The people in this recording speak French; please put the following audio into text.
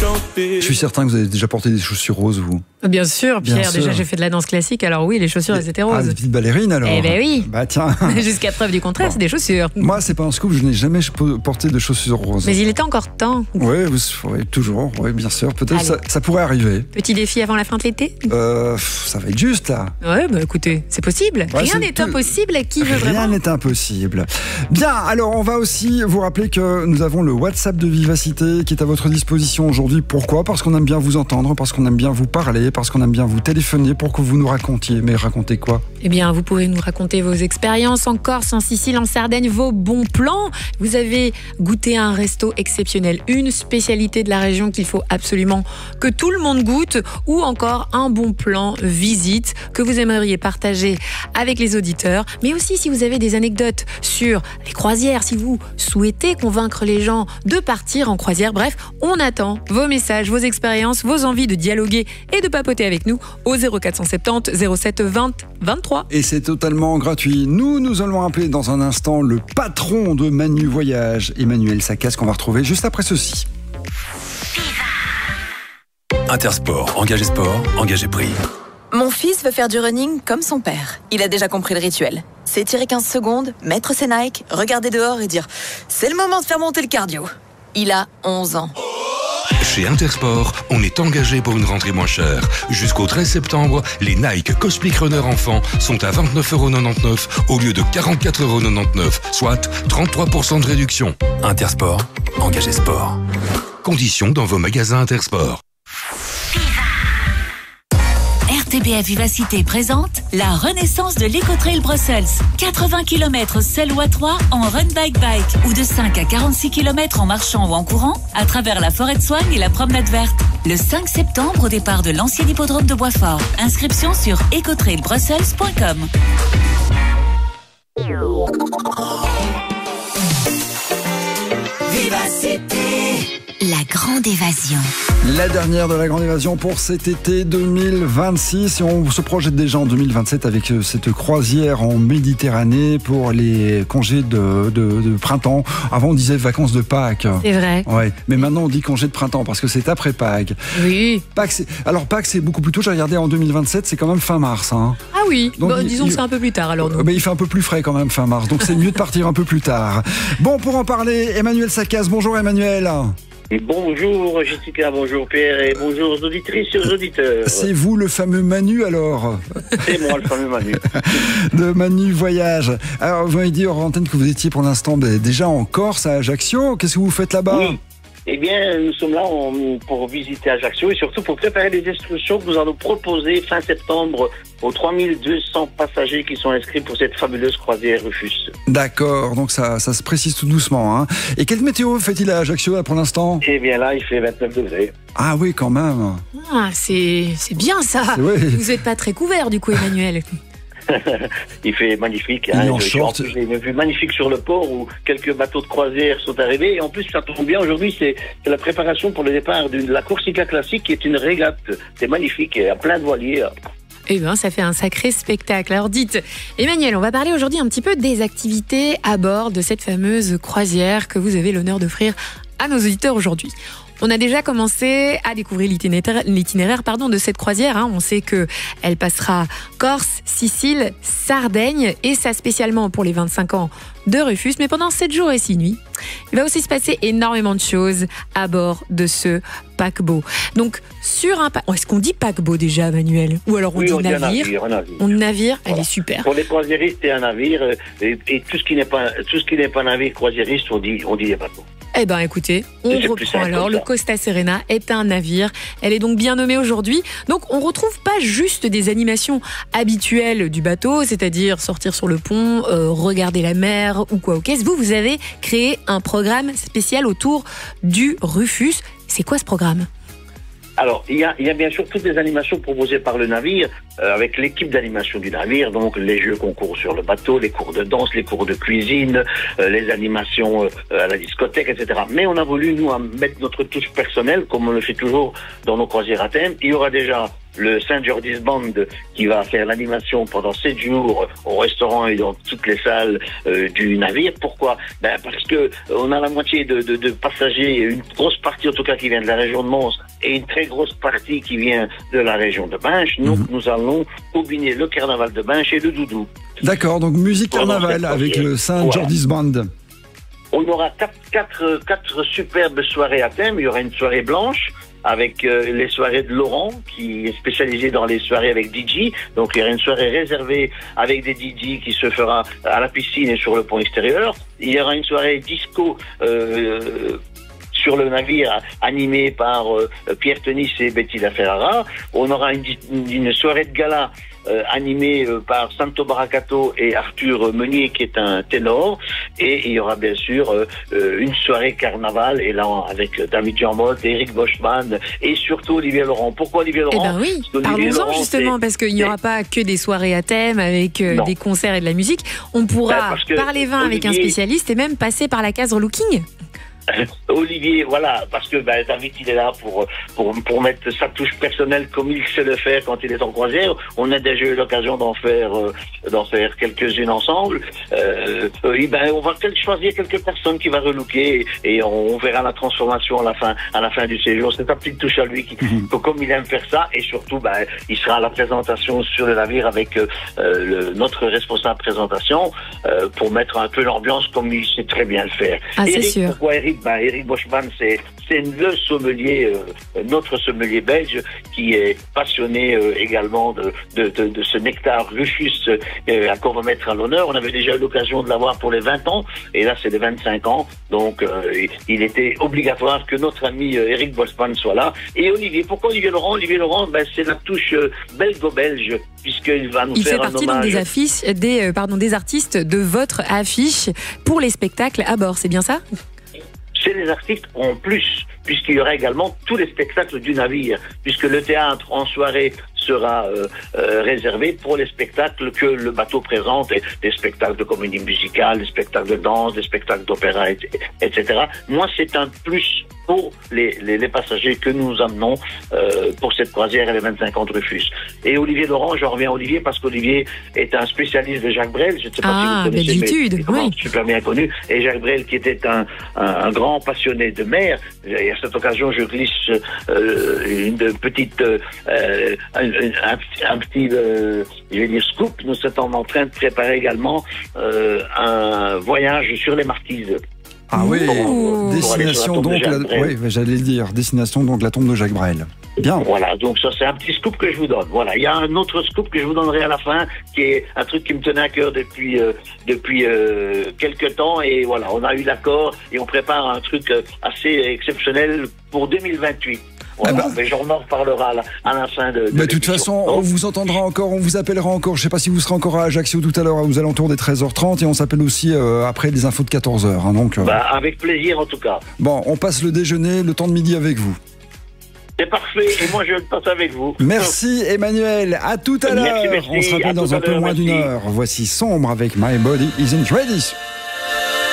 Je suis certain que vous avez déjà porté des chaussures roses, vous. Bien sûr, Pierre. Bien sûr. Déjà, j'ai fait de la danse classique, alors oui, les chaussures, elles étaient roses. Ah, des petites ballerines, alors. Eh ben oui. Bah tiens. Jusqu'à preuve du contraire, Bon. c'est des chaussures. Moi, c'est pas un scoop, je n'ai jamais porté de chaussures roses. Mais il était encore temps. Oui, toujours, oui, bien sûr. Peut-être ça pourrait arriver. Petit défi avant la fin de l'été. Ça va être juste, là. Ouais, bah écoutez, c'est possible. Ouais, Rien c'est n'est tout. impossible à qui veut Rien vraiment. n'est impossible. Bien, alors on va aussi vous rappeler que nous avons le WhatsApp de Vivacité qui est à votre disposition aujourd'hui. Pourquoi ? Parce qu'on aime bien vous entendre, parce qu'on aime bien vous parler, parce qu'on aime bien vous téléphoner pour que vous nous racontiez. Mais racontez quoi ? Eh bien, vous pourrez nous raconter vos expériences en Corse, en Sicile, en Sardaigne, vos bons plans. Vous avez goûté à un resto exceptionnel, une spécialité de la région qu'il faut absolument que tout le monde goûte, ou encore un bon plan visite que vous aimeriez partager avec les auditeurs. Mais aussi si vous avez des anecdotes sur les croisières, si vous souhaitez convaincre les gens de partir en croisière. Bref, on attend vos messages, vos expériences, vos envies de dialoguer et de papoter avec nous au 0470 07 20 23. Et c'est totalement gratuit. Nous allons appeler dans un instant le patron de Manu Voyage, Emmanuel Saccas, qu'on va retrouver juste après ceci. Intersport, engagé sport, engagé prix. Mon fils veut faire du running comme son père. Il a déjà compris le rituel. S'étirer 15 secondes, mettre ses Nike, regarder dehors et dire « C'est le moment de faire monter le cardio ». Il a 11 ans. Chez Intersport, on est engagé pour une rentrée moins chère. Jusqu'au 13 septembre, les Nike Cosmic Runner enfants sont à 29,99€ au lieu de 44,99€, soit 33% de réduction. Intersport, engagé sport. Conditions dans vos magasins Intersport. RTBF Vivacité présente la renaissance de l'Ecotrail Brussels. 80 km seul ou à 3 en run bike ou de 5 à 46 km en marchant ou en courant à travers la forêt de Soigne et la promenade verte. Le 5 septembre au départ de l'ancien hippodrome de Boisfort. Inscription sur ecotrailbrussels.com. Vivacité. La grande évasion. La dernière de la grande évasion pour cet été 2026. Et on se projette déjà en 2027 avec cette croisière en Méditerranée pour les congés de printemps. Avant, on disait vacances de Pâques. C'est vrai. Ouais. Mais maintenant, on dit congés de printemps parce que c'est après Pâques. Oui. Pâques, c'est beaucoup plus tôt. J'ai regardé en 2027, c'est quand même fin mars. Hein. Ah oui, Donc, disons que c'est un peu plus tard alors nous. Mais il fait un peu plus frais quand même fin mars. Donc c'est mieux de partir un peu plus tard. Bon, pour en parler, Emmanuel Saccas. Bonjour Emmanuel. Bonjour Jessica, bonjour Pierre et bonjour aux auditrices et aux auditeurs. C'est vous le fameux Manu alors? C'est moi le fameux Manu. De Manu Voyage. Alors vous m'avez dit hors antenne que vous étiez pour l'instant déjà en Corse, à Ajaccio. Qu'est-ce que vous faites là-bas? Oui. Eh bien, nous sommes là pour visiter Ajaccio et surtout pour préparer les excursions que nous allons proposer fin septembre aux 3200 passagers qui sont inscrits pour cette fabuleuse croisière Rufus. D'accord, donc ça se précise tout doucement. Hein. Et quelle météo fait-il à Ajaccio là, pour l'instant? Eh bien là, il fait 29 degrés. Ah oui, quand même. Ah, c'est bien ça. Vous n'êtes pas très couvert du coup, Emmanuel. Il fait magnifique. Hein. J'ai une vue magnifique sur le port où quelques bateaux de croisière sont arrivés. Et en plus, ça tombe bien. Aujourd'hui, c'est la préparation pour le départ de la Corsica Classique qui est une régate. C'est magnifique. Il y a plein de voiliers. Eh bien, ça fait un sacré spectacle. Alors dites, Emmanuel, on va parler aujourd'hui un petit peu des activités à bord de cette fameuse croisière que vous avez l'honneur d'offrir à nos auditeurs aujourd'hui. On a déjà commencé à découvrir l'itinéraire de cette croisière. Hein. On sait qu'elle passera Corse, Sicile, Sardaigne, et ça spécialement pour les 25 ans de Rufus. Mais pendant 7 jours et 6 nuits, il va aussi se passer énormément de choses à bord de ce paquebot. Donc, sur un est-ce qu'on dit paquebot déjà, Manuel? Ou alors on dit navire? On dit navire, voilà. Elle est super. Pour les croisiéristes, c'est un navire. Et tout ce qui n'est pas navire croisiériste, on dit des bateaux. Eh bien, écoutez, on reprend alors. Le Costa Serena est un navire. Elle est donc bien nommée aujourd'hui. Donc, on retrouve pas juste des animations habituelles du bateau, c'est-à-dire sortir sur le pont, regarder la mer ou quoi au caisse. Vous avez créé un programme spécial autour du Rufus. C'est quoi ce programme ? Alors, il y a bien sûr toutes les animations proposées par le navire, avec l'équipe d'animation du navire, donc les jeux concours sur le bateau, les cours de danse, les cours de cuisine, les animations à la discothèque, etc. Mais on a voulu, nous, mettre notre touche personnelle, comme on le fait toujours dans nos croisières à thème. Il y aura déjà le Saint George's Band qui va faire l'animation pendant 7 jours au restaurant et dans toutes les salles du navire. Pourquoi? Parce que on a la moitié de passagers, une grosse partie en tout cas qui vient de la région de Mons et une très grosse partie qui vient de la région de Binche. Donc nous allons combiner le carnaval de Binche et le doudou. D'accord, donc musique carnaval avec le Saint George's Band. On aura quatre superbes soirées à thème. Il y aura une soirée blanche avec les soirées de Laurent, qui est spécialisé dans les soirées avec DJ. Donc il y aura une soirée réservée avec des DJ qui se fera à la piscine et sur le pont extérieur. Il y aura une soirée disco sur le navire animée par Pierre Tenis et Betty La Ferrara. On aura une soirée de gala animé par Santo Baracato et Arthur Meunier qui est un ténor, et il y aura bien sûr une soirée carnaval, et là avec David Jarmot, Eric Boschman et surtout Olivier Laurent. Pourquoi Olivier Laurent? Eh ben oui, parlons-en justement, parce qu'il n'y aura pas que des soirées à thème avec des concerts et de la musique. On pourra parler vin avec un spécialiste et même passer par la case relooking. Olivier, voilà, parce que David, il est là pour mettre sa touche personnelle comme il sait le faire quand il est en croisière. On a déjà eu l'occasion d'en faire quelques-unes ensemble. On va choisir quelques personnes qui va relooker, et on verra la transformation à la fin du séjour. C'est sa petite touche à lui comme il aime faire ça, et surtout, il sera à la présentation sur le navire avec notre responsable présentation pour mettre un peu l'ambiance comme il sait très bien le faire. Ah, c'est sûr. Pourquoi Eric Boschman, c'est le sommelier, notre sommelier belge, qui est passionné également de ce nectar Rufus qu'on va mettre à l'honneur. On avait déjà eu l'occasion de l'avoir pour les 20 ans, et là c'est les 25 ans, donc il était obligatoire que notre ami Eric Boschman soit là. Et Olivier, pourquoi Olivier Laurent? Olivier Laurent, c'est la touche belgo-belge, puisqu'il va nous faire un hommage. Il fait partie donc des affiches, des artistes de votre affiche pour les spectacles à bord, c'est bien ça? C'est les artistes en plus, puisqu'il y aura également tous les spectacles du navire, puisque le théâtre en soirée sera réservé pour les spectacles que le bateau présente, et des spectacles de comédie musicale, des spectacles de danse, des spectacles d'opéra, etc. Moi, c'est un plus pour les passagers que nous amenons pour cette croisière et les 25 ans de Rufus. Et Olivier Laurent, je reviens à Olivier parce qu'Olivier est un spécialiste de Jacques Brel. Je ne sais pas si vous connaissez, mais oui. Super bien connu. Et Jacques Brel, qui était un grand passionné de mer. Et à cette occasion, je glisse une petite un petit je vais dire scoop. Nous sommes en train de préparer également un voyage sur les Marquises. Ah oui, destination donc, j'allais le dire, destination donc la tombe de Jacques Brel. Bien. Voilà, donc ça c'est un petit scoop que je vous donne. Voilà, il y a un autre scoop que je vous donnerai à la fin, qui est un truc qui me tenait à cœur depuis quelques temps, et voilà, on a eu l'accord et on prépare un truc assez exceptionnel pour 2028. Voilà, mais j'en reparlera à la fin de de toute façon, on vous entendra encore, on vous appellera encore. Je ne sais pas si vous serez encore à Ajaccio tout à l'heure aux alentours des 13h30, et on s'appelle aussi après les infos de 14h. Hein, donc, avec plaisir en tout cas. Bon, on passe le déjeuner, le temps de midi avec vous. C'est parfait, et moi je le passe avec vous. Merci Emmanuel, à tout à l'heure. On se rappelle dans un peu moins d'une heure. Voici Sombre avec My Body Isn't Ready.